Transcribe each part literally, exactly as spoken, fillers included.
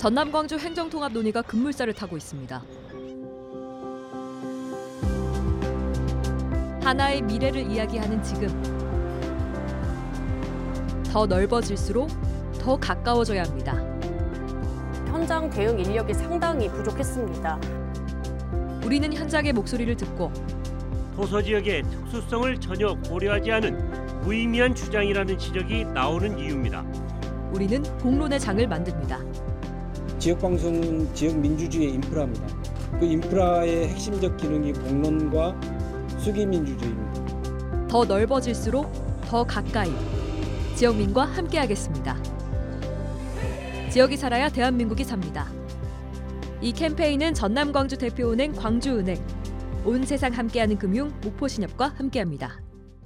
전남 광주 행정통합 논의가 급물살을 타고 있습니다. 하나의 미래를 이야기하는 지금. 더 넓어질수록 더 가까워져야 합니다. 현장 대응 인력이 상당히 부족했습니다. 우리는 현장의 목소리를 듣고 도서지역의 특수성을 전혀 고려하지 않은 무의미한 주장이라는 지적이 나오는 이유입니다. 우리는 공론의 장을 만듭니다. 지역방송은 지역 민주주의의 인프라입니다. 그 인프라의 핵심적 기능이 공론과 수기민주주의입니다. 더 넓어질수록 더 가까이 지역민과 함께하겠습니다. 지역이 살아야 대한민국이 삽니다. 이 캠페인은 전남 광주 대표은행 광주은행, 온 세상 함께하는 금융 목포신협과 함께합니다.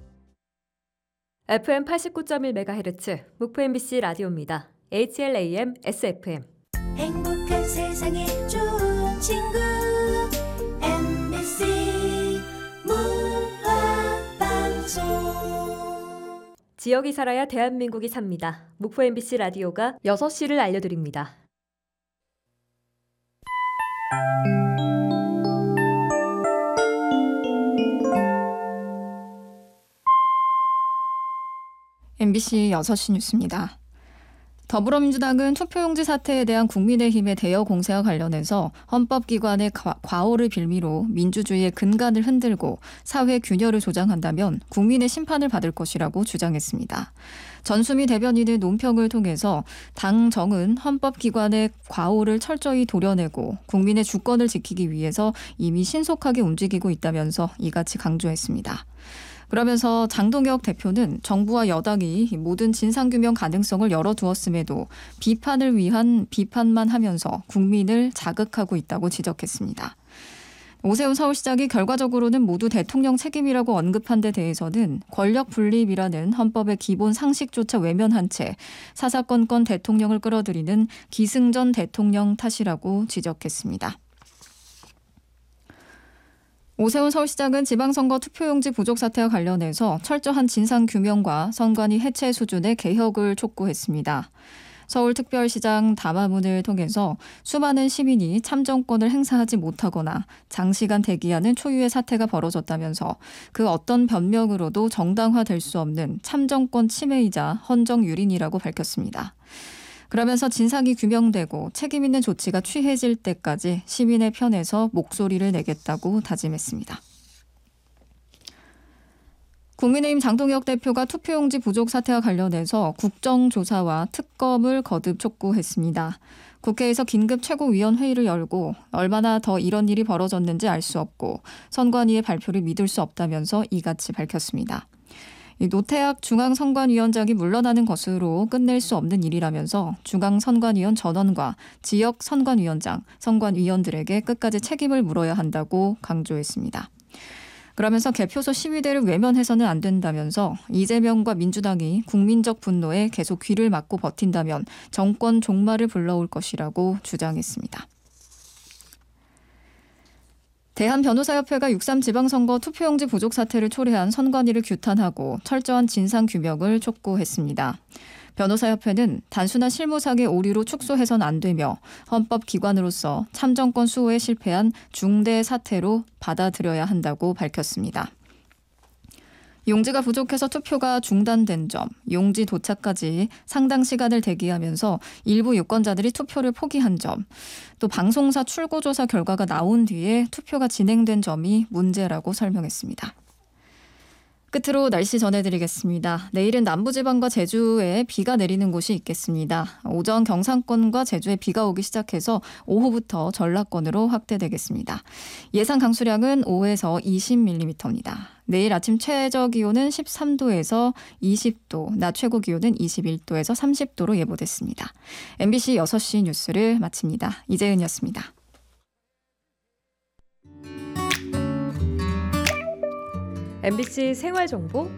에프엠 팔십구 점 일 메가헤르츠 목포 엠비씨 라디오입니다. 에이치엘에이엠 에스에프엠. 행복한 세상에 좋은 친구 엠비씨 문화방송. 지역이 살아야 대한민국이 삽니다. 목포 엠비씨 라디오가 여섯 시를 알려드립니다. 엠비씨 여섯 시 뉴스입니다. 더불어민주당은 투표용지 사태에 대한 국민의힘의 대여 공세와 관련해서 헌법기관의 과오를 빌미로 민주주의의 근간을 흔들고 사회 균열을 조장한다면 국민의 심판을 받을 것이라고 주장했습니다. 전수미 대변인의 논평을 통해서 당정은 헌법기관의 과오를 철저히 도려내고 국민의 주권을 지키기 위해서 이미 신속하게 움직이고 있다면서 이같이 강조했습니다. 그러면서 장동혁 대표는 정부와 여당이 모든 진상규명 가능성을 열어두었음에도 비판을 위한 비판만 하면서 국민을 자극하고 있다고 지적했습니다. 오세훈 서울시장이 결과적으로는 모두 대통령 책임이라고 언급한 데 대해서는 권력 분립이라는 헌법의 기본 상식조차 외면한 채 사사건건 대통령을 끌어들이는 기승전 대통령 탓이라고 지적했습니다. 오세훈 서울시장은 지방선거 투표용지 부족 사태와 관련해서 철저한 진상규명과 선관위 해체 수준의 개혁을 촉구했습니다. 서울특별시장 담화문을 통해서 수많은 시민이 참정권을 행사하지 못하거나 장시간 대기하는 초유의 사태가 벌어졌다면서 그 어떤 변명으로도 정당화될 수 없는 참정권 침해이자 헌정유린이라고 밝혔습니다. 그러면서 진상이 규명되고 책임 있는 조치가 취해질 때까지 시민의 편에서 목소리를 내겠다고 다짐했습니다. 국민의힘 장동혁 대표가 투표용지 부족 사태와 관련해서 국정조사와 특검을 거듭 촉구했습니다. 국회에서 긴급 최고위원회의를 열고 얼마나 더 이런 일이 벌어졌는지 알 수 없고 선관위의 발표를 믿을 수 없다면서 이같이 밝혔습니다. 노태학 중앙선관위원장이 물러나는 것으로 끝낼 수 없는 일이라면서 중앙선관위원 전원과 지역선관위원장, 선관위원들에게 끝까지 책임을 물어야 한다고 강조했습니다. 그러면서 개표소 시위대를 외면해서는 안 된다면서 이재명과 민주당이 국민적 분노에 계속 귀를 막고 버틴다면 정권 종말을 불러올 것이라고 주장했습니다. 대한변호사협회가 육삼 지방선거 투표용지 부족 사태를 초래한 선관위를 규탄하고 철저한 진상규명을 촉구했습니다. 변호사협회는 단순한 실무상의 오류로 축소해서는 안 되며 헌법기관으로서 참정권 수호에 실패한 중대 사태로 받아들여야 한다고 밝혔습니다. 용지가 부족해서 투표가 중단된 점, 용지 도착까지 상당 시간을 대기하면서 일부 유권자들이 투표를 포기한 점, 또 방송사 출고조사 결과가 나온 뒤에 투표가 진행된 점이 문제라고 설명했습니다. 끝으로 날씨 전해드리겠습니다. 내일은 남부지방과 제주에 비가 내리는 곳이 있겠습니다. 오전 경상권과 제주에 비가 오기 시작해서 오후부터 전라권으로 확대되겠습니다. 예상 강수량은 오에서 이십 밀리미터입니다. 내일 아침 최저 기온은 십삼 도에서 이십 도, 낮 최고 기온은 이십일 도에서 삼십 도로 예보됐습니다. 엠비씨 여섯 시 뉴스를 마칩니다. 이재은이었습니다. 엠비씨 생활정보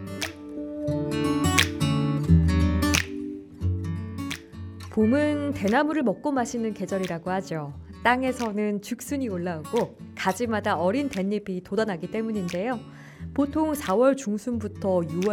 봄은 대나무를 먹고 마시는 계절이라고 하죠. 땅에서는 죽순이 올라오고 가지마다 어린 댄잎이 돋아나기 때문인데요. 보통 사월 중순부터 유월